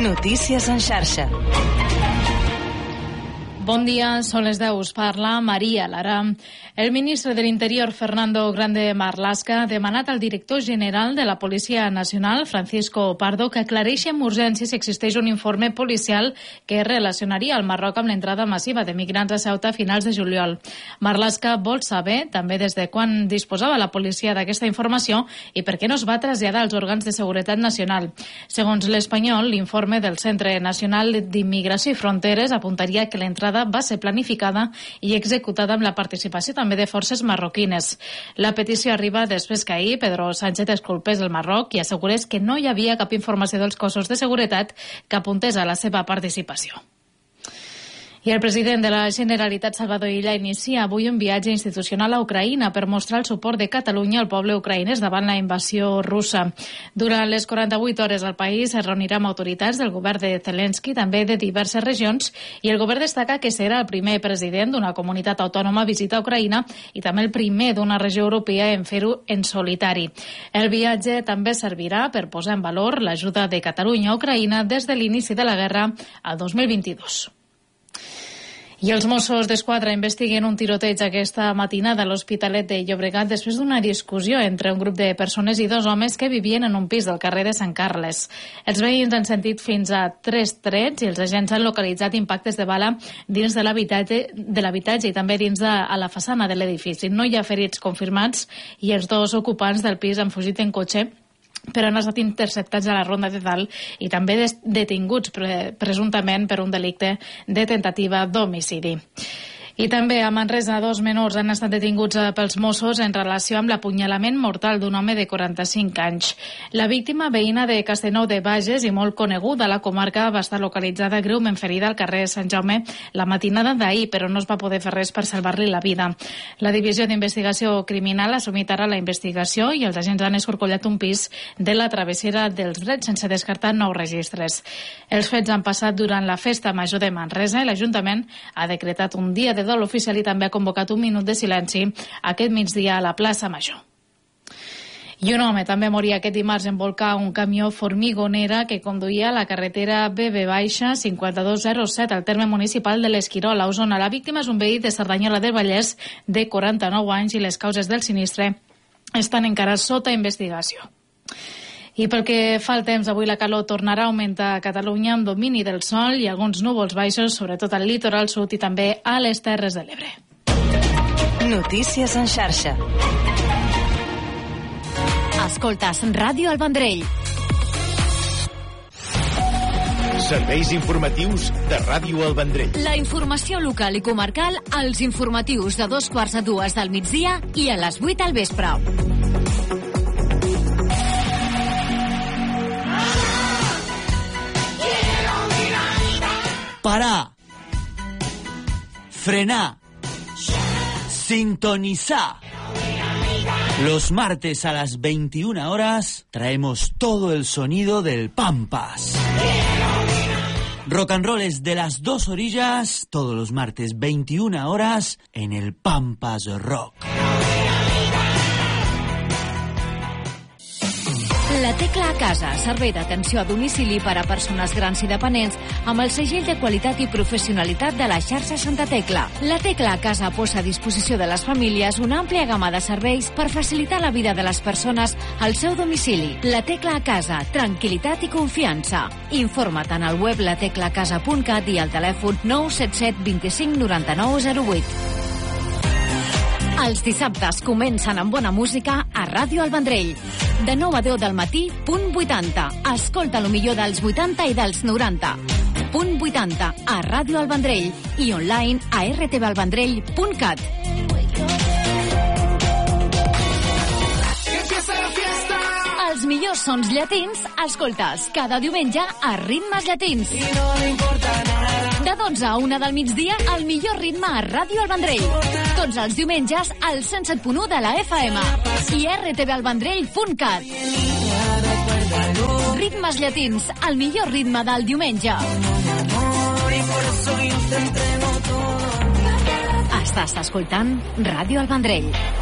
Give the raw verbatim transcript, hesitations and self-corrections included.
Notícies en xarxa. Bon dia, són les deu. Us parla Maria Lara. El ministre de l'Interior, Fernando Grande Marlaska, ha demanat al director general de la Policia Nacional, Francisco Pardo, que aclareixi amb urgència si existeix un informe policial que relacionaria el Marroc amb l'entrada massiva de migrants a Ceuta a finals de juliol. Marlaska vol saber també des de quan disposava la policia d'aquesta informació i per què no es va traslladar als òrgans de seguretat nacional. Segons l'Espanyol, l'informe del Centre Nacional d'Immigració i Fronteres apuntaria que l'entrada va ser planificada i executada amb la participació també de forces marroquines. La petició arriba després que ahir Pedro Sánchez exculpés el Marroc i assegurés que no hi havia cap informació dels cossos de seguretat que apuntés a la seva participació. I el president de la Generalitat, Salvador Illa, inicia avui un viatge institucional a Ucraïna per mostrar el suport de Catalunya al poble ucraïnès davant la invasió russa. Durant les quaranta-vuit hores al país es reunirà amb autoritats del govern de Zelensky, també de diverses regions, i el govern destaca que serà el primer president d'una comunitat autònoma a visitar Ucraïna i també el primer d'una regió europea en fer-ho en solitari. El viatge també servirà per posar en valor l'ajuda de Catalunya a Ucraïna des de l'inici de la guerra al dos mil vint-i-dos. I els Mossos d'Esquadra investiguen un tiroteig aquesta matinada a l'Hospitalet de Llobregat després d'una discussió entre un grup de persones i dos homes que vivien en un pis del carrer de Sant Carles. Els veïns han sentit fins a tres trets i els agents han localitzat impactes de bala dins de l'habitatge de l'habitatge i també dins de a la façana de l'edifici. No hi ha ferits confirmats i els dos ocupants del pis han fugit en cotxe, però han estat interceptats a la Ronda de Dalt i també detinguts pre presumptament per un delicte de tentativa d'homicidi. I també a Manresa dos menors han estat detinguts pels Mossos en relació amb l'apunyalament mortal d'un home de quaranta-cinc anys. La víctima, veïna de Castellnou de Bages i molt coneguda a la comarca, va estar localitzada greument ferida al carrer Sant Jaume la matinada d'ahir, però no es va poder fer res per salvar-li la vida. La Divisió d'Investigació Criminal ha assumit ara la investigació i els agents han escorcollat un pis de la travessera dels Drets sense descartar nous registres. Els fets han passat durant la Festa Major de Manresa i l'Ajuntament ha decretat un dia de dol oficial i també ha convocat un minut de silenci aquest migdia a la plaça Major. I un home també moria aquest dimarts en volcar un camió formigonera que conduïa a la carretera B B cinquanta-dos zero set al terme municipal de l'Esquirol, a Osona. La víctima és un veí de Cerdanyola del Vallès de quaranta-nou anys i les causes del sinistre estan encara sota investigació. I pel que fa al temps, avui la calor tornarà a augmentar a Catalunya amb domini del sol i alguns núvols baixos, sobretot al litoral sud i també a les Terres de l'Ebre. Notícies en xarxa. Escoltes Ràdio El Vendrell. Serveis informatius de Ràdio El Vendrell. La informació local i comarcal als informatius de dos quarts a dues del migdia i a les vuit al vespre. Parar, frenar, sintonizar. Los martes a las veintiuna horas traemos todo el sonido del Pampas. Rock and roll es de las dos orillas, todos los martes veintiuna horas en el Pampas Rock. La Tecla a Casa, servei d'atenció a domicili per a persones grans i dependents amb el segell de qualitat i professionalitat de la xarxa Santa Tecla. La Tecla a Casa posa a disposició de les famílies una àmplia gamma de serveis per facilitar la vida de les persones al seu domicili. La Tecla a Casa, tranquil·litat i confiança. Informa't en el web la tecla casa punt cat i al telèfon nou set set vint-i-cinc noranta-nou zero vuit. Els dissabtes comencen amb bona música a Ràdio El Vendrell. De nou a deu del matí, punt vuitanta. Escolta el millor dels vuitanta i dels noranta. Punt vuitanta a Ràdio El Vendrell i online a erre te ve el vendrell punt cat. Els millors sons llatins escoltes cada diumenge a Ritmes Llatins. De dotze a una del migdia, el millor ritme a Ràdio El Vendrell. Tots els diumenges al cent set punt u de la efa ema i erre te ve el vendrell punt cat. Ritmes Llatins, el millor ritme del diumenge. Estàs escoltant Ràdio El Vendrell.